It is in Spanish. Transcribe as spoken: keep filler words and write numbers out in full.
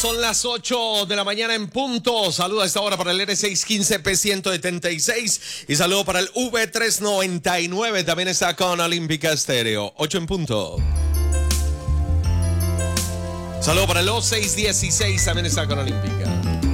Son las ocho de la mañana en punto. Saludo a esta hora para el R seiscientos quince P ciento setenta y seis y saludo para el V trescientos noventa y nueve. También está con Olímpica Estéreo. ocho en punto. Saludo para el O seiscientos dieciséis. También está con Olímpica.